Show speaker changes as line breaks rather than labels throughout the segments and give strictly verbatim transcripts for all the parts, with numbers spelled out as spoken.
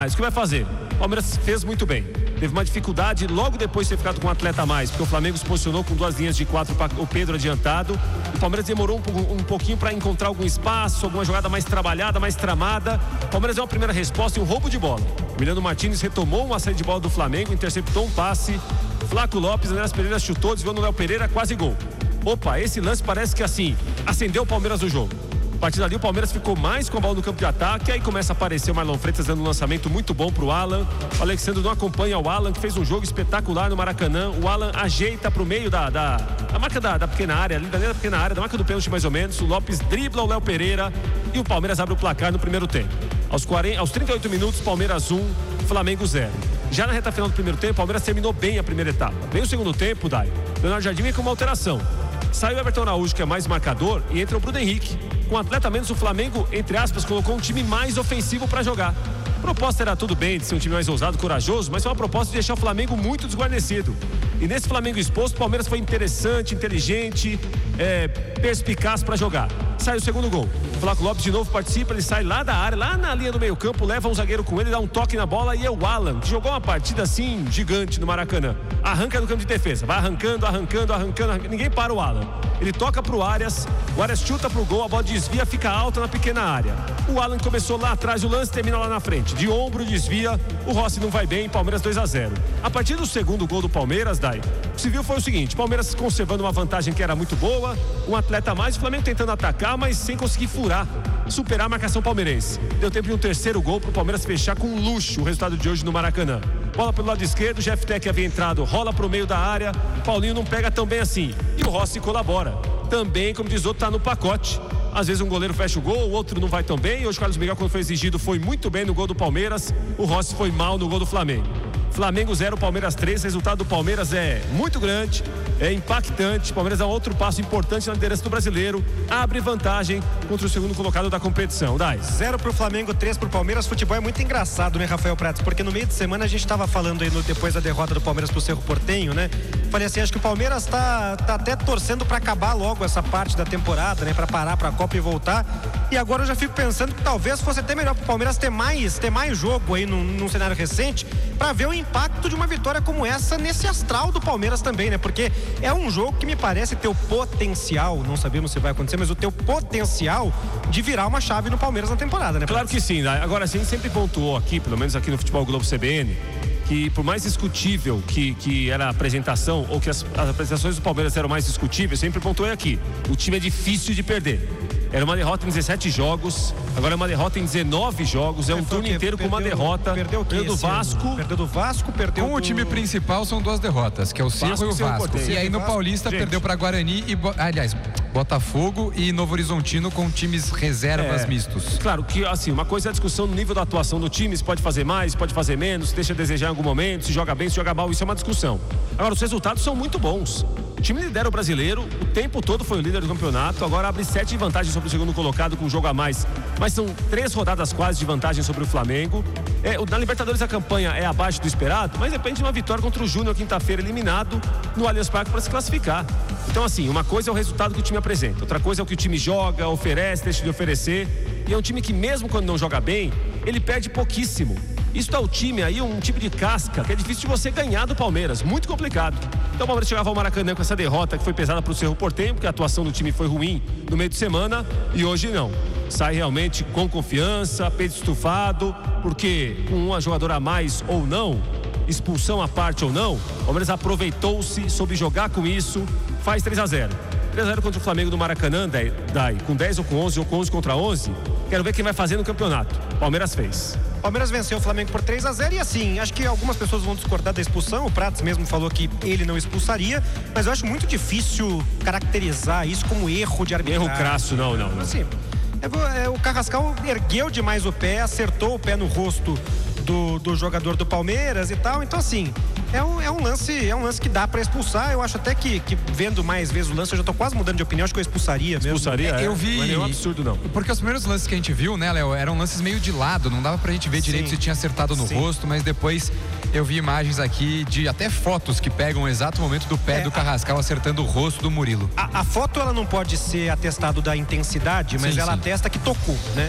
Mas o que vai fazer? O Palmeiras fez muito bem. Teve uma dificuldade logo depois de ter ficado com um atleta a mais, porque o Flamengo se posicionou com duas linhas de quatro para o Pedro adiantado. O Palmeiras demorou um, um pouquinho para encontrar algum espaço, alguma jogada mais trabalhada, mais tramada. O Palmeiras deu uma primeira resposta e um roubo de bola. O Emiliano Martins retomou uma saída de bola do Flamengo, interceptou um passe. Flaco Lopes, Andrés Pereira chutou, desviou no Léo Pereira, quase gol. Opa, esse lance parece que assim, acendeu o Palmeiras no jogo. A partir dali o Palmeiras ficou mais com a bola no campo de ataque, aí começa a aparecer o Marlon Freitas dando um lançamento muito bom pro Alan. O Alexandre não acompanha o Alan, que fez um jogo espetacular no Maracanã. O Alan ajeita pro meio da, da, da marca da, da pequena área, ali da pequena área, da marca do pênalti mais ou menos. O Lopes dribla o Léo Pereira e o Palmeiras abre o placar no primeiro tempo. Aos, quarenta, aos trinta e oito minutos, Palmeiras um, Flamengo zero. Já na reta final do primeiro tempo, o Palmeiras terminou bem a primeira etapa. Vem o segundo tempo, Dai. Leonardo Jardim vem com uma alteração. Sai o Everton Araújo, que é mais marcador, e entra o Bruno Henrique. Com um atleta menos, o Flamengo, entre aspas, colocou um time mais ofensivo para jogar. A proposta era tudo bem de ser um time mais ousado, corajoso, mas foi uma proposta de deixar o Flamengo muito desguarnecido. E nesse Flamengo exposto, o Palmeiras foi interessante, inteligente, é, perspicaz para jogar. Sai o segundo gol. O Flaco Lopes de novo participa, ele sai lá da área, lá na linha do meio campo, leva um zagueiro com ele, dá um toque na bola e é o Alan, que jogou uma partida assim, gigante no Maracanã. Arranca no campo de defesa, vai arrancando, arrancando, arrancando, arrancando. Ninguém para o Alan. Ele toca pro Arias, o Arias chuta pro gol, a bola desvia, fica alta na pequena área. O Alan começou lá atrás, o lance termina lá na frente. De ombro, desvia, o Rossi não vai bem, Palmeiras dois a zero. A partir do segundo gol do Palmeiras, Dai, o que se viu foi o seguinte: Palmeiras conservando uma vantagem que era muito boa, um atleta a mais, o Flamengo tentando atacar, mas sem conseguir furar, superar a marcação palmeirense. Deu tempo de um terceiro gol pro Palmeiras fechar com luxo o resultado de hoje no Maracanã. Bola pelo lado esquerdo, o Jeff Tech havia entrado, rola pro meio da área, Paulinho não pega tão bem assim, e o Rossi colabora. Também, como diz outro, tá no pacote. Às vezes um goleiro fecha o gol, o outro não vai tão bem. Hoje o Carlos Miguel, quando foi exigido, foi muito bem no gol do Palmeiras. O Rossi foi mal no gol do Flamengo. Flamengo zero, Palmeiras três. Resultado do Palmeiras é muito grande, é impactante. Palmeiras dá um outro passo importante na liderança do brasileiro. Abre vantagem contra o segundo colocado da competição. Dai.
Zero pro Flamengo, três pro Palmeiras. Futebol é muito engraçado, né, Rafael Prats? Porque no meio de semana a gente tava falando aí, no, depois da derrota do Palmeiras pro Cerro Porteño, né? Falei assim, acho que o Palmeiras tá, tá até torcendo pra acabar logo essa parte da temporada, né? Pra parar pra Copa e voltar. E agora eu já fico pensando que talvez fosse até melhor pro Palmeiras ter mais, ter mais jogo aí num, num cenário recente, pra ver o impacto de uma vitória como essa nesse astral do Palmeiras também, né? Porque é um jogo que me parece ter o potencial, não sabemos se vai acontecer, mas o teu potencial de virar uma chave no Palmeiras na temporada, né?
Claro que sim, né? Agora a gente sempre pontuou aqui, pelo menos aqui no Futebol Globo C B N, que por mais discutível que, que era a apresentação, ou que as, as apresentações do Palmeiras eram mais discutíveis, sempre pontuei aqui, o time é difícil de perder. Era uma derrota em dezessete jogos, agora é uma derrota em dezenove jogos, é um turno inteiro com uma derrota.
Perdeu o quê?
Perdeu do Vasco.
Perdeu do Vasco, perdeu
Com
do...
o time principal são duas derrotas, que é o Cerro e o Vasco. E aí no Paulista
Gente.
perdeu para Guarani e, aliás, Botafogo e Novo Horizontino com times reservas
É,
mistos.
Claro que, assim, uma coisa é a discussão no nível da atuação do time, se pode fazer mais, pode fazer menos, deixa a desejar em algum momento, se joga bem, se joga mal, isso é uma discussão. Agora, os resultados são muito bons. O time lidera o brasileiro, o tempo todo foi o líder do campeonato, agora abre sete de vantagem sobre o segundo colocado com um jogo a mais, mas são três rodadas quase de vantagem sobre o Flamengo. É, na Libertadores a campanha é abaixo do esperado, mas depende de uma vitória contra o Júnior quinta-feira eliminado no Allianz Parque para se classificar. Então, assim, uma coisa é o resultado que o time apresenta, outra coisa é o que o time joga, oferece, deixa de oferecer, e é um time que mesmo quando não joga bem, ele perde pouquíssimo. Isso é o time aí, um tipo de casca que é difícil de você ganhar do Palmeiras, muito complicado. Então o Palmeiras chegava ao Maracanã com essa derrota que foi pesada para o Cerro Porteño, porque a atuação do time foi ruim no meio de semana, e hoje não. Sai realmente com confiança, peito estufado, porque com uma jogadora a mais ou não, expulsão à parte ou não, o Palmeiras aproveitou-se, soube jogar com isso, faz três a zero. três a zero contra o Flamengo do Maracanã, Dai, Dai, com dez ou com onze ou com onze contra onze. Quero ver quem vai fazer no campeonato. Palmeiras fez.
Palmeiras venceu o Flamengo por três a zero e assim, acho que algumas pessoas vão discordar da expulsão. O Prats mesmo falou que ele não expulsaria, mas eu acho muito difícil caracterizar isso como erro de arbitragem.
Erro crasso, não, não, não.
Assim, é, é, o Carrascal ergueu demais o pé, acertou o pé no rosto do, do jogador do Palmeiras e tal, então assim, é um, é um lance é um lance que dá pra expulsar. Eu acho até que, que vendo mais vezes o lance, eu já tô quase mudando de opinião, acho que eu expulsaria mesmo.
Expulsaria, é,
eu vi.
Não é nenhum absurdo, não.
Porque os primeiros lances que a gente viu, né, Léo, eram lances meio de lado, não dava pra gente ver direito
Sim.
se tinha acertado no
Sim.
rosto, mas depois eu vi imagens aqui de até fotos que pegam o exato momento do pé
É,
do Carrascal acertando o rosto do Murilo.
A, a foto ela não pode ser atestado da intensidade, mas
Sim,
ela
sim.
atesta que tocou, né?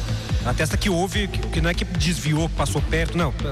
Atesta que houve, que, que não é que desviou, que passou perto, não.